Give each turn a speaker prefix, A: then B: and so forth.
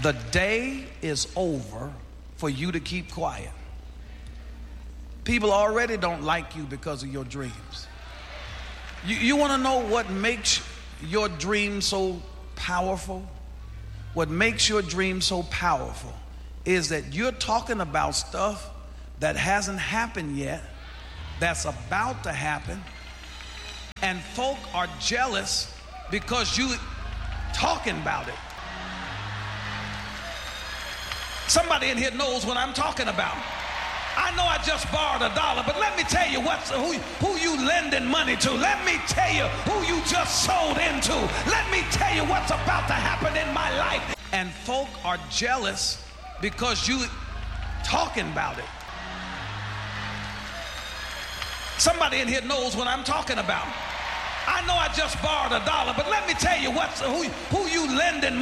A: The day is over for you to keep quiet. People already don't like you because of your dreams. You want to know what makes your dream so powerful? What makes your dream so powerful is that you're talking about stuff that hasn't happened yet, that's about to happen, and folk are jealous because you talking about it. Somebody in here knows what I'm talking about. I know I just borrowed $1, but let me tell you who you lending money to. Let me tell you who you just sold into. Let me tell you what's about to happen in my life. And folk are jealous because you talking about it. Somebody in here knows what I'm talking about. I know I just borrowed $1, but let me tell you who you lending